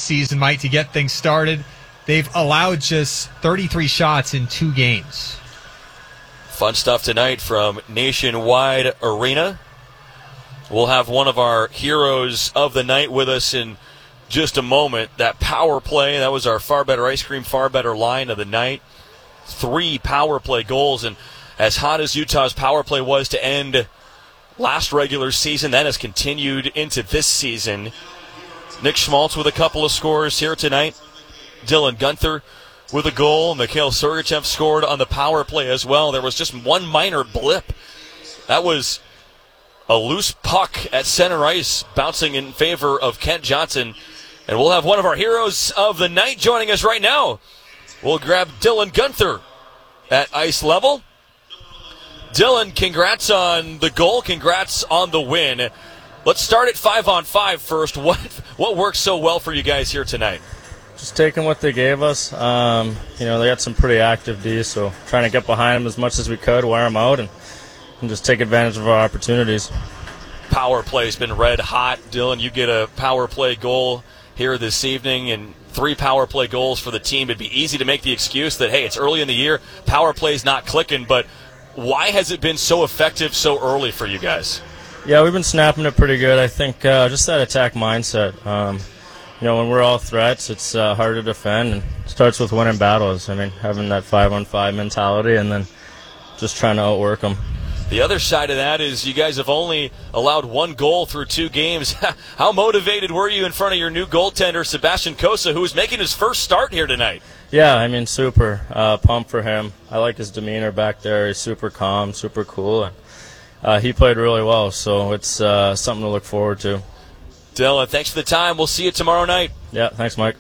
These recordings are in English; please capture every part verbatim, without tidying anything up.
season, Mike, to get things started. They've allowed just thirty-three shots in two games. Fun stuff tonight from Nationwide Arena. We'll have one of our heroes of the night with us in just a moment. That power play, that was our Far Better Ice Cream, Far Better line of the night. Three power play goals, and as hot as Utah's power play was to end last regular season, that has continued into this season. Nick Schmaltz with a couple of scores here tonight. Dylan Guenther with a goal. Mikhail Sergachev scored on the power play as well. There was just one minor blip. That was a loose puck at center ice bouncing in favor of Kent Johnson. And we'll have one of our heroes of the night joining us right now. We'll grab Dylan Guenther at ice level. Dylan, congrats on the goal. Congrats on the win. Let's start at five on five first. What what worked so well for you guys here tonight? Just taking what they gave us. Um, you know, they got some pretty active Ds, so trying to get behind them as much as we could, wear them out, and, and just take advantage of our opportunities. Power play's been red hot. Dylan, you get a power play goal here this evening, and three power play goals for the team. It'd be easy to make the excuse that, hey, it's early in the year, power play's not clicking, but why has it been so effective so early for you guys? Yeah, we've been snapping it pretty good. I think uh, just that attack mindset. Um, you know, when we're all threats, it's uh, hard to defend, and it starts with winning battles. I mean, having that five-on-five mentality and then just trying to outwork them. The other side of that is you guys have only allowed one goal through two games. How motivated were you in front of your new goaltender, Sebastian Cossa, who was making his first start here tonight? Yeah, I mean, super uh, pumped for him. I like his demeanor back there. He's super calm, super cool, and uh, he played really well, so it's uh, something to look forward to. Dylan, thanks for the time. We'll see you tomorrow night. Yeah, thanks, Mike.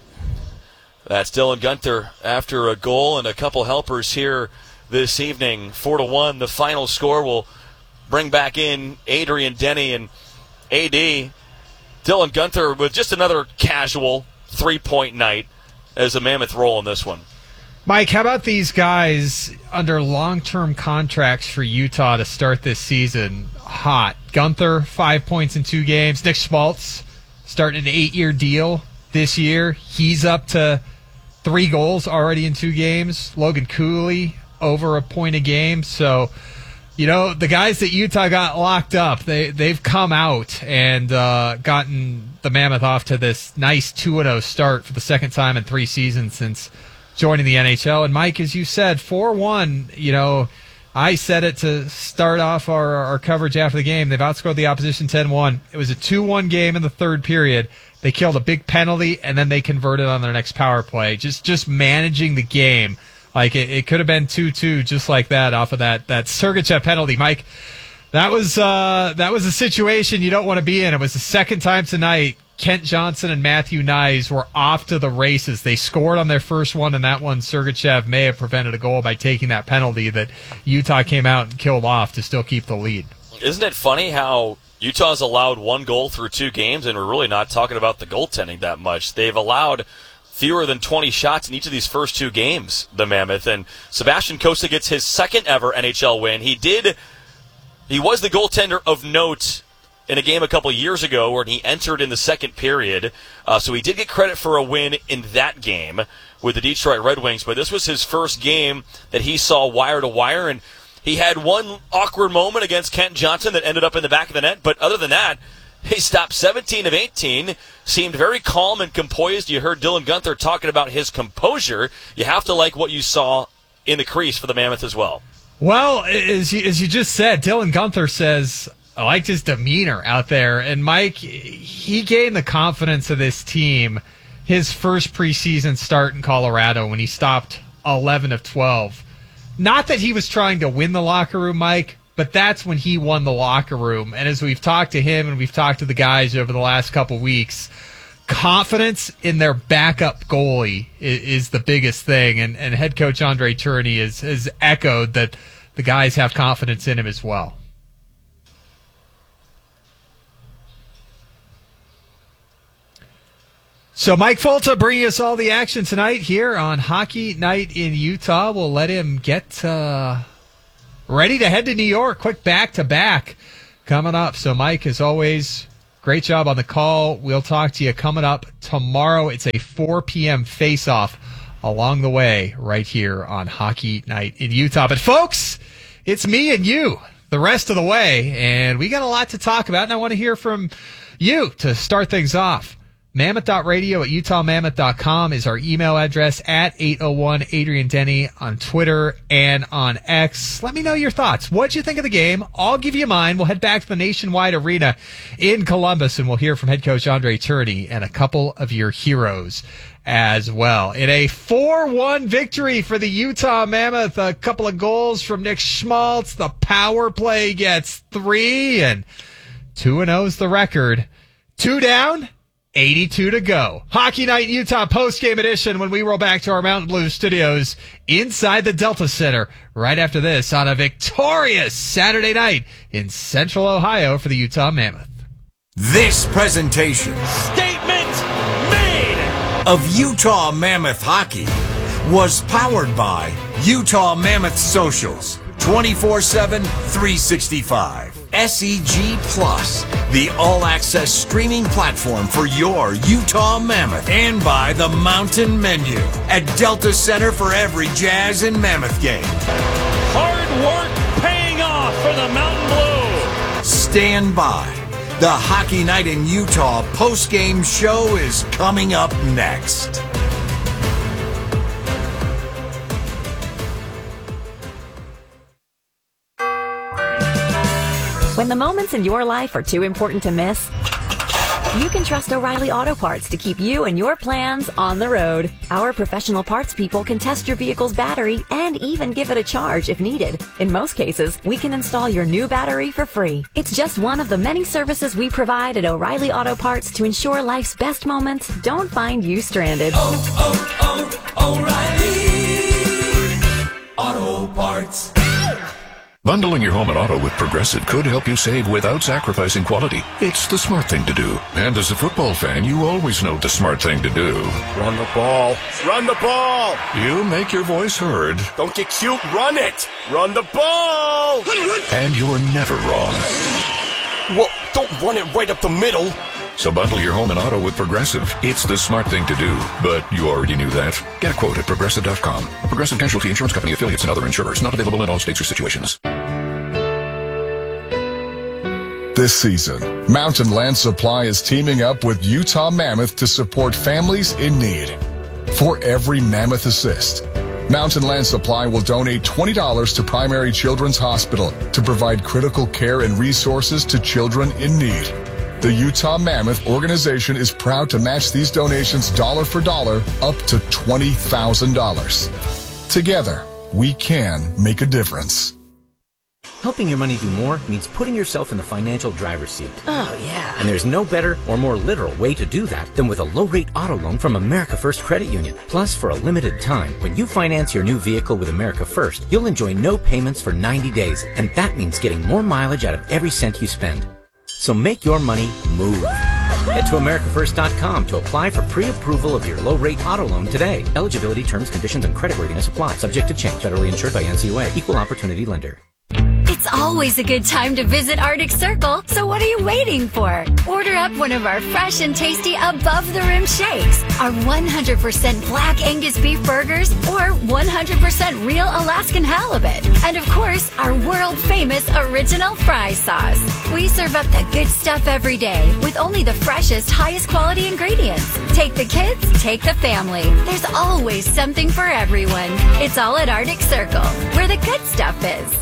That's Dylan Guenther after a goal and a couple helpers here this evening. Four to one, the final score. Will bring back in Adrian Denny and A D. Dylan Guenther with just another casual three-point night as a Mammoth roll in this one. Mike, how about these guys under long-term contracts for Utah to start this season? Hot. Guenther, five points in two games. Nick Schmaltz starting an eight-year deal this year. He's up to three goals already in two games. Logan Cooley, over a point a game. So, you know, the guys that Utah got locked up, they, they've come out and uh, gotten the Mammoth off to this nice two and oh start for the second time in three seasons since joining the N H L. And, Mike, as you said, four one, you know, I said it to start off our, our coverage after the game. They've outscored the opposition ten one. It was a two one game in the third period. They killed a big penalty, and then they converted on their next power play. Just just managing the game. Like, it, it could have been two two just like that off of that, that Sergachev penalty. Mike, that was uh, that was a situation you don't want to be in. It was the second time tonight Kent Johnson and Matthew Knies were off to the races. They scored on their first one, and that one Sergachev may have prevented a goal by taking that penalty that Utah came out and killed off to still keep the lead. Isn't it funny how Utah's allowed one goal through two games, and we're really not talking about the goaltending that much. They've allowed fewer than twenty shots in each of these first two games, the Mammoth. And Sebastian Cossa gets his second ever N H L win. He did, he was the goaltender of note in a game a couple years ago where he entered in the second period. Uh, so he did get credit for a win in that game with the Detroit Red Wings. But this was his first game that he saw wire to wire. And he had one awkward moment against Kent Johnson that ended up in the back of the net. But other than that, he stopped seventeen of eighteen, seemed very calm and composed. You heard Dylan Guenther talking about his composure. You have to like what you saw in the crease for the Mammoth as well. Well, as you, as you just said, Dylan Guenther says, I liked his demeanor out there. And, Mike, he gained the confidence of this team his first preseason start in Colorado when he stopped eleven of twelve. Not that he was trying to win the locker room, Mike, but that's when he won the locker room. And as we've talked to him and we've talked to the guys over the last couple weeks, confidence in their backup goalie is, is the biggest thing. And, and head coach Andre Tourigny has, has echoed that the guys have confidence in him as well. So Mike Folta bringing us all the action tonight here on Hockey Night in Utah. We'll let him get uh, ready to head to New York. Quick back-to-back coming up. So, Mike, as always, great job on the call. We'll talk to you coming up tomorrow. It's a four p.m. face-off along the way right here on Hockey Night in Utah. But, folks, it's me and you the rest of the way, and we got a lot to talk about, and I want to hear from you to start things off. Mammoth dot radio at utah mammoth dot com is our email address, at eight oh one Adrian Denny on Twitter and on X. Let me know your thoughts. What'd you think of the game? I'll give you mine. We'll head back to the Nationwide Arena in Columbus, and we'll hear from head coach Andre Tourigny and a couple of your heroes as well. In a four one victory for the Utah Mammoth, a couple of goals from Nick Schmaltz. The power play gets three, and two and oh's the record. Two down, eighty-two to go. Hockey Night in Utah post-game edition when we roll back to our Mountain Blue studios inside the Delta Center right after this on a victorious Saturday night in Central Ohio for the Utah Mammoth. This presentation Statement made of Utah Mammoth Hockey was powered by Utah Mammoth Socials, twenty-four seven, three sixty-five. S E G Plus, the all-access streaming platform for your Utah Mammoth. And by the Mountain Menu at Delta Center for every Jazz and Mammoth game. hard work paying off for the Mountain Blue. Stand by. The Hockey Night in Utah post-game show is coming up next. When the moments in your life are too important to miss, you can trust O'Reilly Auto Parts to keep you and your plans on the road. Our professional parts people can test your vehicle's battery and even give it a charge if needed. In most cases, we can install your new battery for free. It's just one of the many services we provide at O'Reilly Auto Parts to ensure life's best moments don't find you stranded. Oh, oh, oh, O'Reilly Auto Parts. Bundling your home and auto with Progressive could help you save without sacrificing quality. It's the smart thing to do. And as a football fan, you always know the smart thing to do. Run the ball. Run the ball. You make your voice heard. Don't get cute. Run it. Run the ball. And you're never wrong. Well, don't run it right up the middle. So bundle your home and auto with Progressive. It's the smart thing to do. But you already knew that. Get a quote at progressive dot com. Progressive Casualty Insurance Company, affiliates, and other insurers. Not available in all states or situations. This season, Mountain Land Supply is teaming up with Utah Mammoth to support families in need. For every Mammoth assist, Mountain Land Supply will donate twenty dollars to Primary Children's Hospital to provide critical care and resources to children in need. The Utah Mammoth organization is proud to match these donations dollar for dollar up to twenty thousand dollars. Together, we can make a difference. Helping your money do more means putting yourself in the financial driver's seat. Oh, yeah. And there's no better or more literal way to do that than with a low-rate auto loan from America First Credit Union. Plus, for a limited time, when you finance your new vehicle with America First, you'll enjoy no payments for ninety days, and that means getting more mileage out of every cent you spend. So make your money move. Head to america first dot com to apply for pre-approval of your low-rate auto loan today. Eligibility, terms, conditions, and creditworthiness apply. Subject to change. Federally insured by N C U A. Equal opportunity lender. It's always a good time to visit Arctic Circle, so what are you waiting for? Order up one of our fresh and tasty above-the-rim shakes, our one hundred percent Black Angus beef burgers, or one hundred percent real Alaskan halibut. And of course, our world-famous original fry sauce. We serve up the good stuff every day with only the freshest, highest quality ingredients. Take the kids, take the family. There's always something for everyone. It's all at Arctic Circle, where the good stuff is.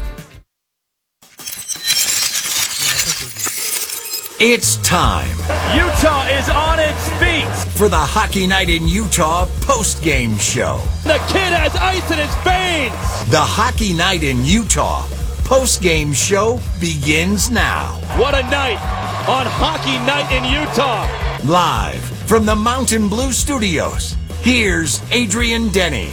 It's time Utah is on its feet. for the Hockey Night in Utah post-game show. The kid has ice in his veins. The Hockey Night in Utah post-game show begins now. What a night on Hockey Night in Utah. Live from the Mountain Blue Studios, here's Adrian Denny.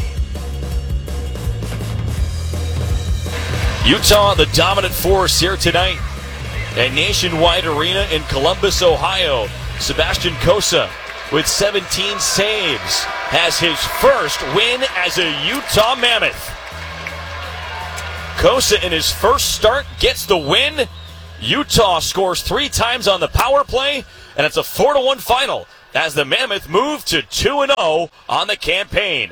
Utah, the dominant force here tonight at Nationwide Arena in Columbus, Ohio. Sebastian Cossa with seventeen saves has his first win as a Utah Mammoth. Cossa in his first start gets the win Utah scores three times on the power play, and it's a four to one final as the Mammoth move to two and oh on the campaign.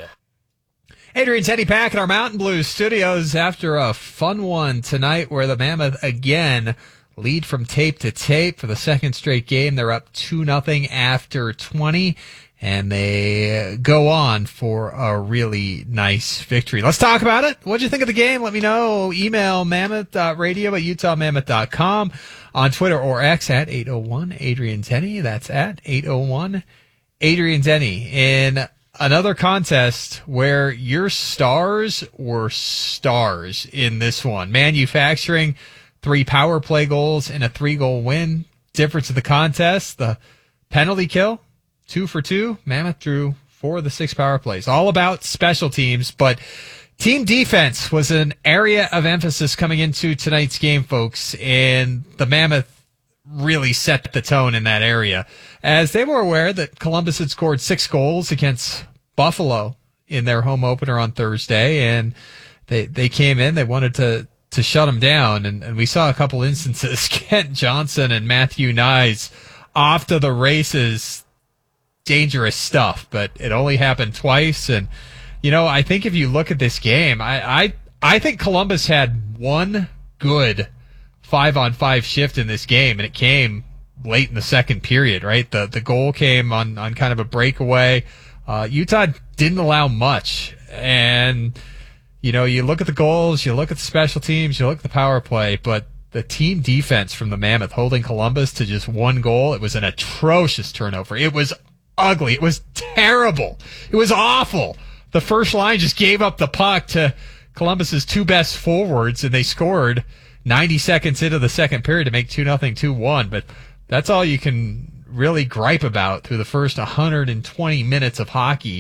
Adrian Teddy back in our Mountain Blues studios after a fun one tonight where the Mammoth again lead from tape to tape for the second straight game. They're up two nothing after twenty, and they go on for a really nice victory. Let's talk about it. What'd you think of the game? Let me know. Email mammoth dot radio at utah mammoth dot com, on Twitter or X at eight oh one Adrian Tenney. That's at eight oh one Adrian Tenney. In another contest where your stars were stars in this one. Manufacturing three power play goals and a three-goal win. Difference of the contest, the penalty kill, two for two. Mammoth drew four of the six power plays. All about special teams, but team defense was an area of emphasis coming into tonight's game, folks, and the Mammoth really set the tone in that area, as they were aware that Columbus had scored six goals against Buffalo in their home opener on Thursday, and they they came in, they wanted to to shut them down, and, and we saw a couple instances, Kent Johnson and Matthew Nyes off to the races, dangerous stuff, but it only happened twice. And you know, I think if you look at this game, I I, I think Columbus had one good five on five shift in this game, and it came late in the second period, right? The the goal came on, on kind of a breakaway. Uh, Utah didn't allow much, and you know, you look at the goals, you look at the special teams, you look at the power play, but the team defense from the Mammoth holding Columbus to just one goal, it was an atrocious turnover. It was ugly. It was terrible. It was awful. The first line just gave up the puck to Columbus's two best forwards, and they scored ninety seconds into the second period to make two nothing, two one. But that's all you can really gripe about through the first one hundred twenty minutes of hockey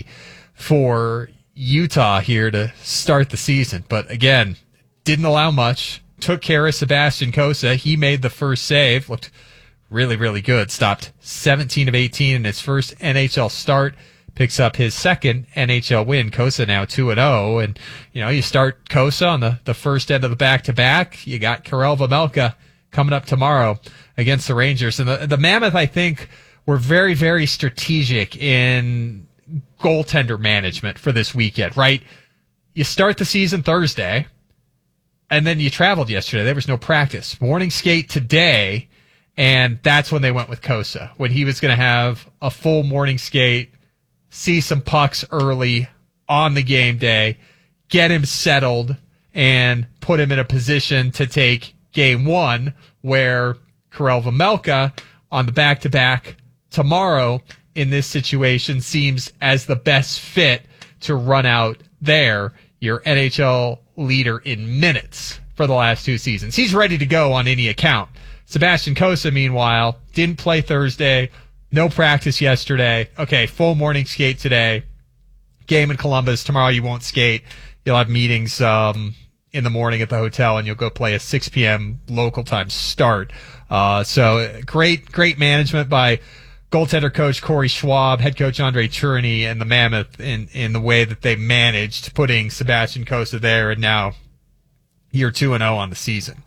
for Utah here to start the season. But again, didn't allow much. Took care of Sebastian Cossa. He made the first save. Looked really, really good. Stopped seventeen of eighteen in his first N H L start. Picks up his second N H L win. Cossa now two and oh. And, you know, you start Cossa on the, the first end of the back-to-back. You got Karel Vejmelka coming up tomorrow against the Rangers. And the, the Mammoth, I think, were very, very strategic in goaltender management for this weekend, right? You start the season Thursday, and then you traveled yesterday. There was no practice. Morning skate today, and that's when they went with Cossa, when he was going to have a full morning skate, see some pucks early on the game day, get him settled, and put him in a position to take game one, where Karel Vejmelka on the back-to-back tomorrow in this situation seems as the best fit to run out there, your N H L leader in minutes for the last two seasons. He's ready to go on any account. Sebastian Cossa, meanwhile, didn't play Thursday, no practice yesterday. Okay, full morning skate today. Game in Columbus. Tomorrow you won't skate. You'll have meetings um, in the morning at the hotel, and you'll go play a six p.m. local time start. Uh, so great, great management by goaltender coach Corey Schwab, head coach Andre Cherney, and the Mammoth in, in the way that they managed putting Sebastian Cossa there, and now year two and oh on the season.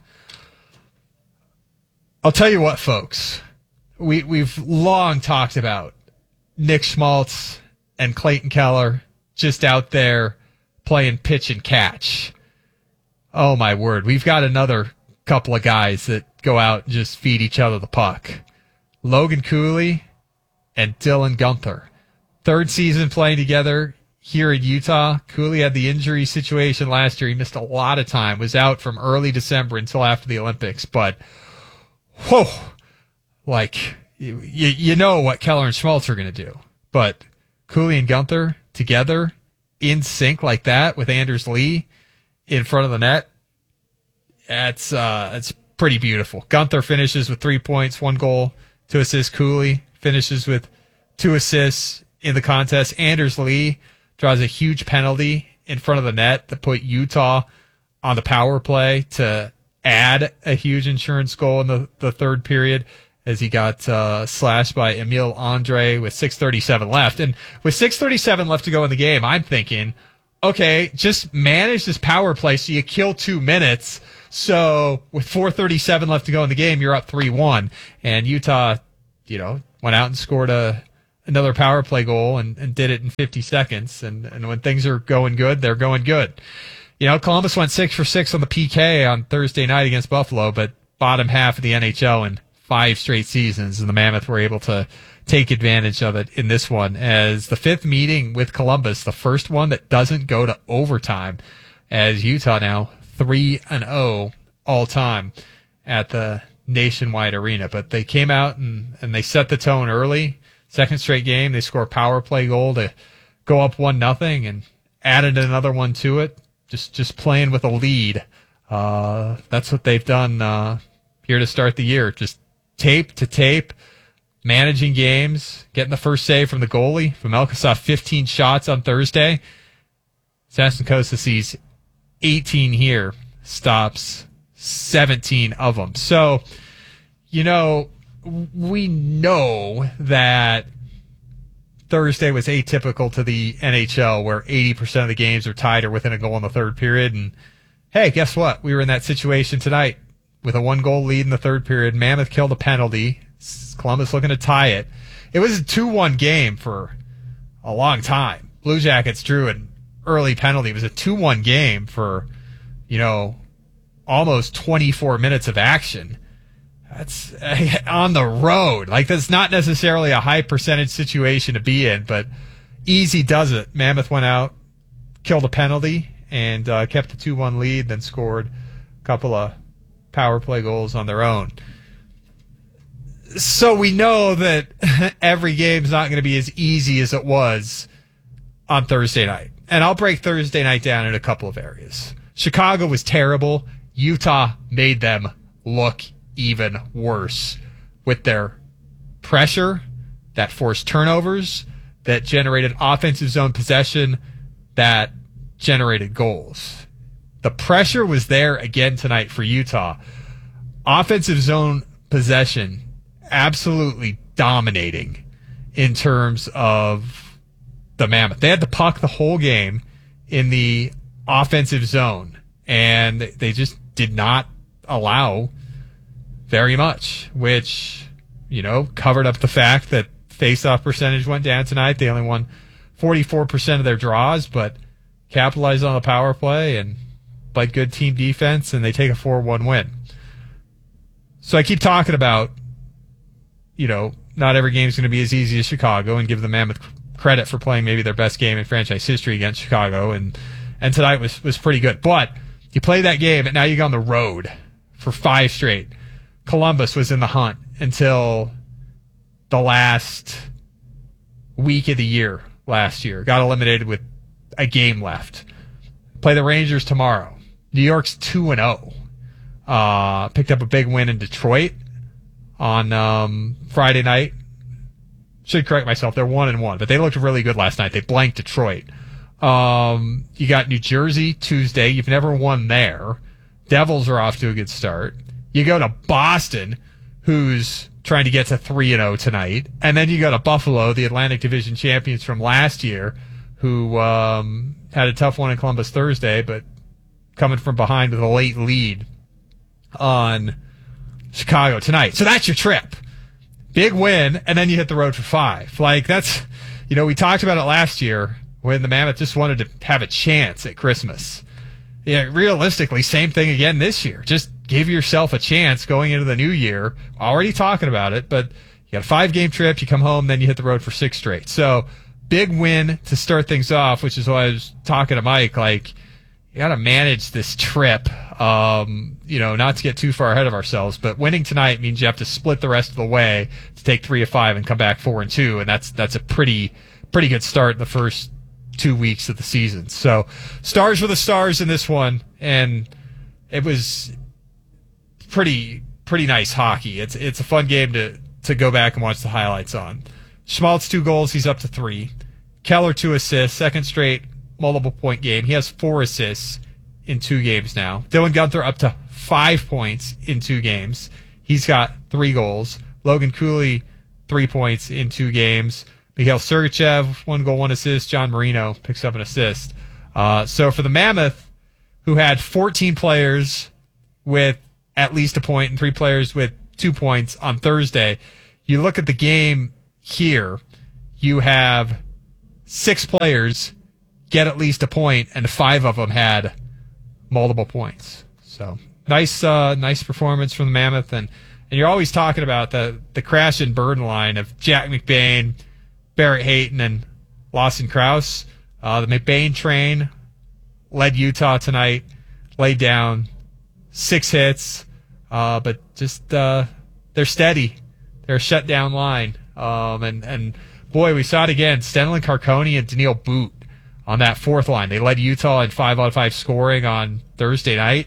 I'll tell you what, folks. We, we've long talked about Nick Schmaltz and Clayton Keller just out there playing pitch and catch. Oh, my word. We've got another couple of guys that go out and just feed each other the puck. Logan Cooley and Dylan Guenther. Third season playing together here in Utah. Cooley had the injury situation last year. He missed a lot of time, was out from early December until after the Olympics. But, whoa, like, you, you know what Keller and Schmaltz are going to do. But Cooley and Guenther together in sync like that with Anders Lee in front of the net, that's, uh, that's pretty beautiful. Guenther finishes with three points, one goal, two assists. Cooley finishes with two assists in the contest. Anders Lee draws a huge penalty in front of the net that put Utah on the power play to add a huge insurance goal in the, the third period, as he got uh, slashed by Emil Andre with six thirty-seven left. And with six thirty-seven left to go in the game, I'm thinking, okay, just manage this power play so you kill two minutes. So with four thirty-seven left to go in the game, you're up three one. And Utah, you know, went out and scored a another power play goal and, and did it in fifty seconds. And, and when things are going good, they're going good. You know, Columbus went six for six on the P K on Thursday night against Buffalo, but bottom half of the N H L in five straight seasons, and the Mammoth were able to take advantage of it in this one as the fifth meeting with Columbus, the first one that doesn't go to overtime, as Utah now three and oh all time at the Nationwide Arena. But they came out and, and they set the tone early. Second straight game, they score a power play goal to go up one nothing and added another one to it. Just just playing with a lead. Uh, that's what they've done uh, here to start the year. Just tape to tape. Managing games, getting the first save from the goalie. Vejmelka saw fifteen shots on Thursday. Sassenkosa sees eighteen here, stops seventeen of them. So, you know, we know that Thursday was atypical to the N H L where eighty percent of the games are tied or within a goal in the third period. And, hey, guess what? We were in that situation tonight with a one-goal lead in the third period. Mammoth killed a penalty. Columbus looking to tie it. It was a two one game for a long time. Blue Jackets drew an early penalty. It was a two one game for, you know, almost twenty-four minutes of action. That's uh, on the road. Like, that's not necessarily a high percentage situation to be in, but easy does it. Mammoth went out, killed a penalty, and uh, kept a two one lead, then scored a couple of power play goals on their own. So we know that every game's not going to be as easy as it was on Thursday night. And I'll break Thursday night down in a couple of areas. Chicago was terrible. Utah made them look even worse with their pressure that forced turnovers, that generated offensive zone possession, that generated goals. The pressure was there again tonight for Utah. Offensive zone possession absolutely dominating in terms of the Mammoth. They had the puck the whole game in the offensive zone, and they just did not allow very much, which, you know, covered up the fact that face-off percentage went down tonight. They only won forty-four percent of their draws, but capitalized on the power play and played good team defense, and they take a four one win. So I keep talking about, you know, not every game is going to be as easy as Chicago, and give the Mammoth credit for playing maybe their best game in franchise history against Chicago, and and tonight was, was pretty good. But you play that game, and now you go on the road for five straight. Columbus was in the hunt until the last week of the year last year. Got eliminated with a game left. Play the Rangers tomorrow. New York's two and oh. Uh, picked up a big win in Detroit on um, Friday night. Should correct myself. They're one and one, but they looked really good last night. They blanked Detroit. Um, you got New Jersey Tuesday. You've never won there. Devils are off to a good start. You go to Boston, who's trying to get to three and oh tonight. And then you go to Buffalo, the Atlantic Division champions from last year, who um, had a tough one in Columbus Thursday, but coming from behind with a late lead on Chicago tonight. So that's your trip. Big win, and then you hit the road for five. Like, that's, you know, we talked about it last year when the Mammoth just wanted to have a chance at Christmas. Yeah, realistically, same thing again this year. Just give yourself a chance going into the new year. Already talking about it, but you got a five-game trip, you come home, then you hit the road for six straight. So, big win to start things off, which is why I was talking to Mike, like, you got to manage this trip, um, you know, not to get too far ahead of ourselves. But winning tonight means you have to split the rest of the way to take three of five and come back four and two, and that's that's a pretty pretty good start in the first two weeks of the season. So, stars were the stars in this one, and it was pretty pretty nice hockey. It's it's a fun game to to go back and watch the highlights on. Schmaltz two goals, he's up to three. Keller two assists, second straight multiple point game. He has four assists in two games now. Dylan Guenther up to five points in two games. He's got three goals. Logan Cooley, three points in two games. Mikhail Sergachev, one goal, one assist. John Marino picks up an assist. Uh, so for the Mammoth, who had fourteen players with at least a point and three players with two points on Thursday, you look at the game here, you have six players get at least a point, and five of them had multiple points. So nice, uh, nice performance from the Mammoth, and, and you're always talking about the the crash and burn line of Jack McBain, Barrett Hayton, and Lawson Krause. Uh, the McBain train led Utah tonight, laid down six hits, uh, but just uh, they're steady. They're a shutdown line, um, and and boy, we saw it again. Stenlin Carconi and Daniil Boot on that fourth line. They led Utah in five out of five scoring on Thursday night.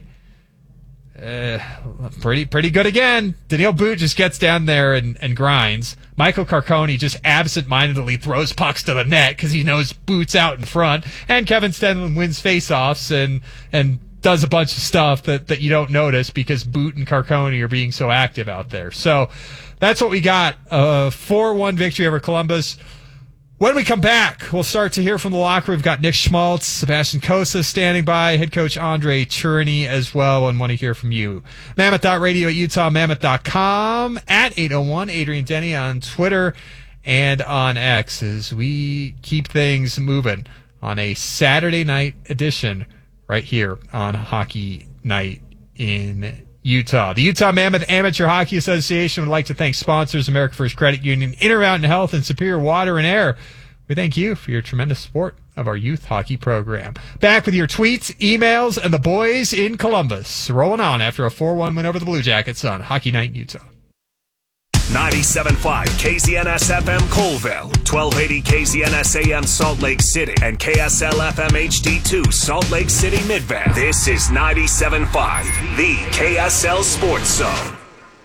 Uh, pretty pretty good again. Daniil Boot just gets down there and, and grinds. Michael Carconi just absent-mindedly throws pucks to the net because he knows Boot's out in front. And Kevin Stenlin wins faceoffs and and does a bunch of stuff that, that you don't notice because Boot and Carconi are being so active out there. So that's what we got. A four one victory over Columbus. When we come back, we'll start to hear from the locker room. We've got Nick Schmaltz, Sebastian Cosa standing by, head coach Andre Cherney as well, and want to hear from you. Mammoth dot radio at Utah Mammoth dot com, at eight oh one, Adrian Denny on Twitter and on X as we keep things moving on a Saturday night edition right here on Hockey Night in Utah. The Utah Mammoth Amateur Hockey Association would like to thank sponsors America First Credit Union, Intermountain Health, and Superior Water and Air. We thank you for your tremendous support of our youth hockey program. Back with your tweets, emails, and the boys in Columbus. Rolling on after a four one win over the Blue Jackets on Hockey Night in Utah. ninety-seven point five K Z N S F M Colville, twelve eighty K Z N S A M Salt Lake City, and K S L F M H D two Salt Lake City Midvale. This is ninety-seven point five, the K S L Sports Zone.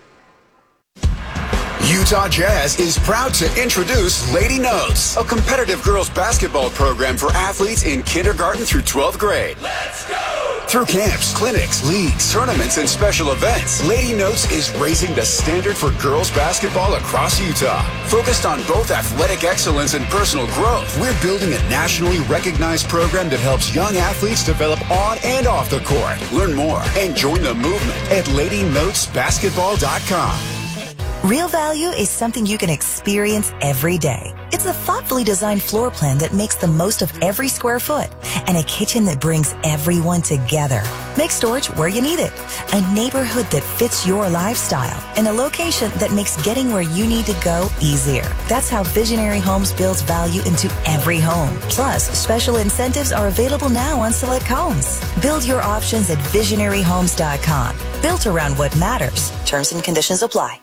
Utah Jazz is proud to introduce Lady Notes, a competitive girls basketball program for athletes in kindergarten through twelfth grade. Let's go! Through camps, clinics, leagues, tournaments, and special events, Lady Notes is raising the standard for girls basketball across Utah. Focused on both athletic excellence and personal growth, we're building a nationally recognized program that helps young athletes develop on and off the court. Learn more and join the movement at lady notes basketball dot com. Real value is something you can experience every day. It's a thoughtfully designed floor plan that makes the most of every square foot and a kitchen that brings everyone together. Make storage where you need it. A neighborhood that fits your lifestyle and a location that makes getting where you need to go easier. That's how Visionary Homes builds value into every home. Plus, special incentives are available now on select homes. Build your options at visionary homes dot com. Built around what matters. Terms and conditions apply.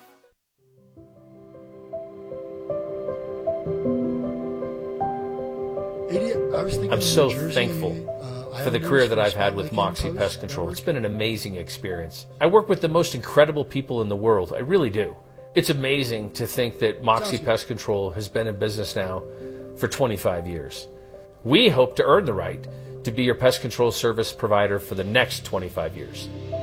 I'm so thankful for the career that I've had with Moxie Pest Control. It's been an amazing experience. I work with the most incredible people in the world. I really do. It's amazing to think that Moxie Pest Control has been in business now for twenty-five years. We hope to earn the right to be your pest control service provider for the next twenty-five years.